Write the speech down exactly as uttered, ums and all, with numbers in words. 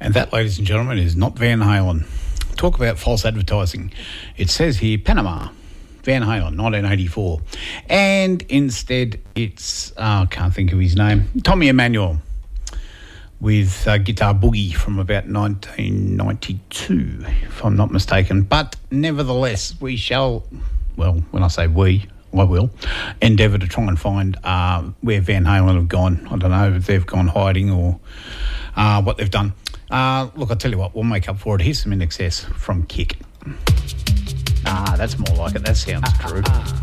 And that, ladies and gentlemen, is not Van Halen. Talk about false advertising. It says here, Panama, Van Halen, nineteen eighty-four. And instead, it's, oh, I can't think of his name, Tommy Emmanuel with uh, Guitar Boogie from about nineteen ninety-two, if I'm not mistaken. But nevertheless, we shall, well, when I say we, I will, endeavour to try and find uh, where Van Halen have gone. I don't know if they've gone hiding or uh, what they've done. Uh, look, I'll tell you what, we'll make up for it. Here's some In Excess from Kick. Ah, that's more like it. That sounds true.